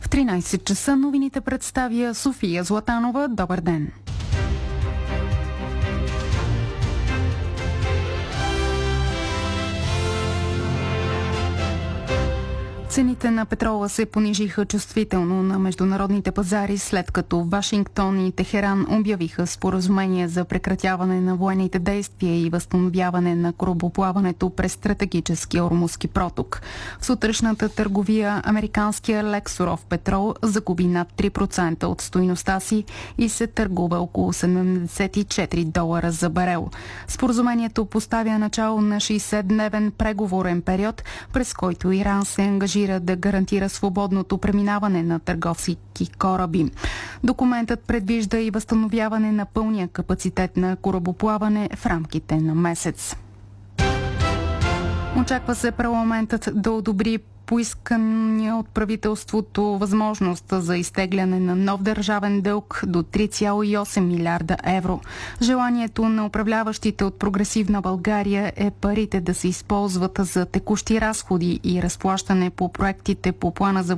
В 13 часа новините представя София Златанова. Добър ден! Цените на петрола се понижиха чувствително на международните пазари, след като Вашингтон и Техеран обявиха споразумение за прекратяване на военните действия и възстановяване на корабоплаването през стратегическия Ормузски проток. В сутрешната търговия американския лек суров петрол загуби над 3% от стойността си и се търгува около $74 за барел. Споразумението поставя начало на 60-дневен преговорен период, през който Иран се ангажира да гарантира свободното преминаване на търговски кораби. Документът предвижда и възстановяване на пълния капацитет на корабоплаване в рамките на месец. Очаква се парламентът да одобри поискания от правителството възможност за изтегляне на нов държавен дълг до 3,8 милиарда евро. Желанието на управляващите от Прогресивна България е парите да се използват за текущи разходи и разплащане по проектите по плана за